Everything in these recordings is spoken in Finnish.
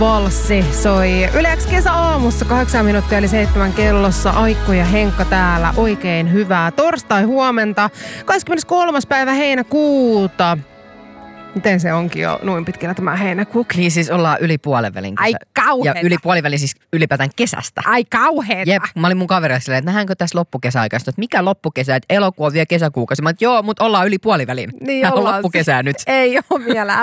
Valssi soi Yle X kesäaamussa 8 minuuttia eli 7 kellossa. Aikko ja Henkka täällä. Oikein hyvää torstai-huomenta. 23. päivä heinäkuuta. Miten se onkin jo noin pitkällä tämä heinäkuukin? Niin siis ollaan yli puolenvälin kesä. Ai kauheeta. Ja yli puolivälin siis ylipäätään kesästä. Ai kauheeta. Jep, mä olin mun kaverilla silleen, että nähdäänkö tässä loppukesäaikaista, että mikä loppukesä, että elokuu on vielä kesäkuukausi. Mä että joo, mutta ollaan yli puolivälin. Niin tää on ollaan. loppukesää nyt. Ei ole vielä,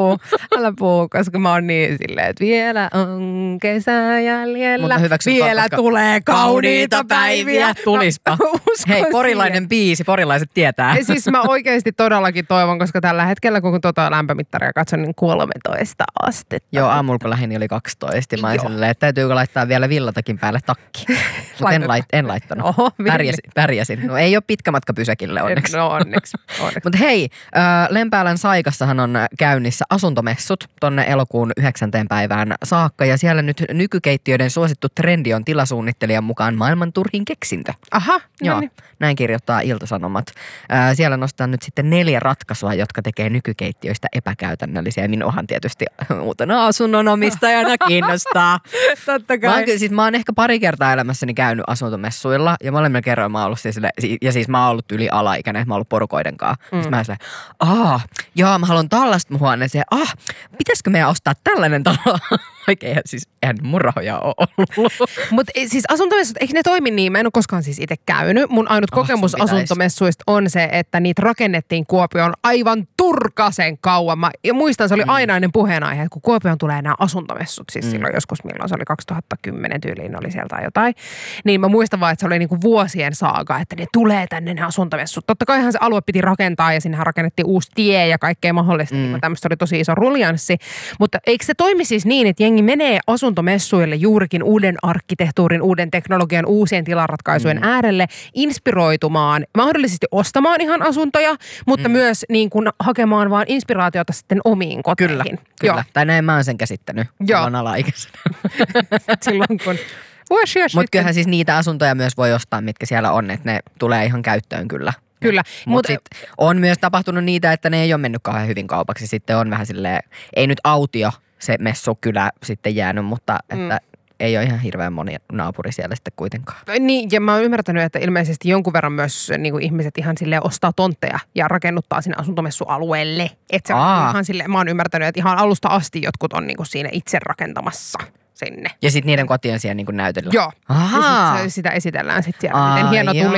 älä puu, koska mä oon niin silleen, että vielä on kesä jäljellä. Vielä tulee kauniita päiviä. Tulispa. Hei, porilainen biisi, porilaiset tietää. Ja siis mä oikeasti todellakin toivon, koska tällä hetkellä kun lämpömittaria katson, niin 13 astetta. Joo, aamulla kun lähdin, niin oli 12. Mä olin silleen, että täytyykö laittaa vielä villatakin päälle takki. Mutta en laittanut. Oho, pärjäsin. No ei ole pitkä matka pysäkille onneksi. No onneksi. Mutta hei, Lempäälän Saikassahan on käynnissä asuntomessut tonne elokuun 9. päivään saakka. Ja siellä nyt nykykeittiöiden suosittu trendi on tilasuunnittelijan mukaan maailman turhin keksintö. Aha, joo, niin. näin kirjoittaa Ilta-Sanomat. Siellä nostaa nyt sitten 4 ratkaisua, jotka tekee nykykeittiöistä epäkäytännöllisiä. Minuahan tietysti uutena asunnonomistajana kiinnostaa. Totta kai. Mä oon ehkä pari kertaa elämässäni käynyt asuntomessuilla ja molemmilla kerroilla mä oon ollut siis mä oon ollut yli alaikäinen, että mä oon ollut porukoiden kanssa. Sitten mä oon silleen, joo mä haluan tällaista huoneeseen. Pitäisikö meidän ostaa tällainen talo? Oikein siis eihän mun rahoja ole ollut. Mutta siis asuntomessut, eikö ne toimi niin? Mä en ole koskaan siis itse käynyt. Mun ainut kokemus asuntomessuista on se, että niitä rakennettiin Kuopioon aivan turkasen kauan. Mä muistan, se oli ainainen puheenaihe, että kun Kuopioon tulee nämä asuntomessut, siis silloin joskus milloin se oli 2010 tyyliin oli sieltä jotain. Niin mä muistan vaan, että se oli niinku vuosien saaga, että ne tulee tänne ne asuntomessut. Totta kaihan se alue piti rakentaa ja sinnehän rakennettiin uusi tie ja kaikkea mahdollista. Niin tämmöistä oli tosi iso ruljanssi. Mutta eikö se toimi siis niin, että jengi menee asuntomessuille juurikin uuden arkkitehtuurin, uuden teknologian, uusien tilaratkaisujen äärelle inspiroitumaan, mahdollisesti ostamaan ihan asuntoja, mutta myös niin kuin hakemaan vaan inspiraatiota sitten omiin koteihin. Kyllä. Joo. Tai näin mä oon sen käsittänyt. Joo. Silloin alaikäisenä. Silloin kun Mutta kyllähän siis niitä asuntoja myös voi ostaa, mitkä siellä on, että ne tulee ihan käyttöön kyllä. Kyllä. Mutta on myös tapahtunut niitä, että ne ei ole mennyt kauhean hyvin kaupaksi. Sitten on vähän silleen, ei nyt autio se messu kyllä sitten jäänyt, mutta että ei ole ihan hirveän moni naapuri siellä sitten kuitenkaan. Niin, ja mä oon ymmärtänyt, että ilmeisesti jonkun verran myös niin kuin ihmiset ihan silleen ostaa tontteja ja rakennuttaa sinne asuntomessualueelle. Että se on ihan silleen, mä oon ymmärtänyt, että ihan alusta asti jotkut on niin kuin siinä itse rakentamassa sinne. Ja sitten niiden kotien siellä niin kuin näytellä. Joo. Ja sit sitä esitellään sitten siellä, miten hieno tuli.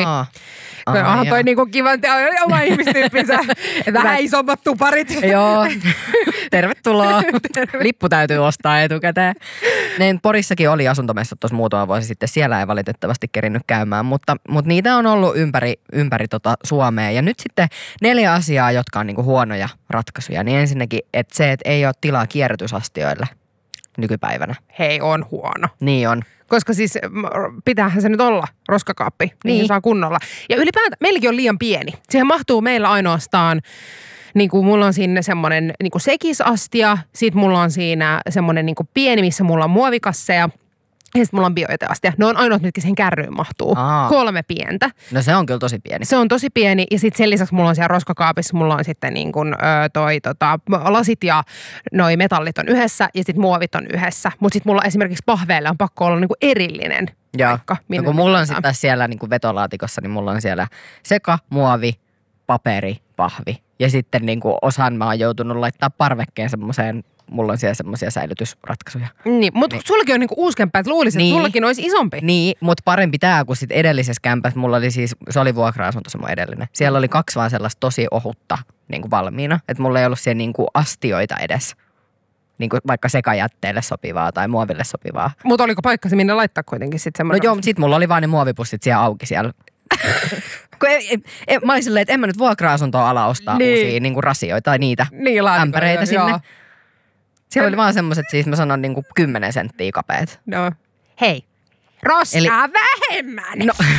Onhan toi niinku kivan oma ihmistyyppinsä. Vähän isommat tuparit. Joo. Tervetuloa. Lippu täytyy ostaa etukäteen. Porissakin oli asuntomessut tuossa muutama vuosi sitten. Siellä ei valitettavasti kerinnyt käymään, mutta niitä on ollut ympäri Suomea. Ja nyt sitten 4 asiaa, jotka on niinku huonoja ratkaisuja. Niin ensinnäkin, että se, että ei ole tilaa kierrätysastioille nykypäivänä. Hei, on huono. Niin on. Koska siis pitäähän se nyt olla roskakaappi, niin saa kunnolla. Ja ylipäätään meilläkin on liian pieni. Siihen mahtuu meillä ainoastaan, niin kuin mulla on siinä semmoinen niin kuin sekisastia, sitten mulla on siinä semmoinen niin kuin pieni, missä mulla on muovikasseja. Ja sitten mulla on biojäteastia. Ne on ainoat, mitkä siihen kärryyn mahtuu. 3 pientä. No se on kyllä tosi pieni. Se on tosi pieni. Ja sitten sen lisäksi mulla on siellä roskakaapissa, mulla on sitten niin kuin lasit ja noi metallit on yhdessä ja sitten muovit on yhdessä. Mutta sitten mulla esimerkiksi pahveilla on pakko olla niin kuin erillinen paikka. No kun mulla on sitten siellä niin kuin vetolaatikossa, niin mulla on siellä seka, muovi, paperi, pahvi. Ja sitten niin kuin osan mä oon joutunut laittaa parvekkeen semmoiseen. Mulla on siellä semmoisia säilytysratkaisuja. Niin, mutta sullakin on niinku uusi kämppä, että luulisin, että sullakin olisi isompi. Niin, mutta parempi tää kuin sit edellisessä kämpässä. Mulla oli siis, se oli vuokra-asunto se mun edellinen. Siellä oli 2 vaan sellaista tosi ohutta niinku valmiina. Että mulla ei ollut siellä niinku astioita edes. Niinku vaikka sekajätteelle sopivaa tai muoville sopivaa. Mutta oliko paikka se minne laittaa kuitenkin sitten semmoinen? No joo, mutta sit mulla oli vaan ne muovipussit siellä auki siellä. Mä olin silleen, että en mä nyt vuokra-asuntoa ala ostaa uusia niinku rasioita tai niitä ämpäreitä sinne. Joo. Siellä oli vaan semmoiset, siis mä sanon niinku 10 senttiä kapeet. No. Hei, roskaa vähemmän! No.